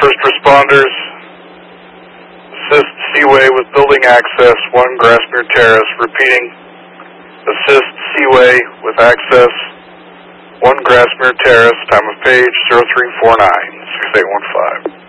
First responders, assist Seaway with building access, 1 Grassmere Terrace. Repeating, assist Seaway with access, 1 Grassmere Terrace, time of page 0349, 6815.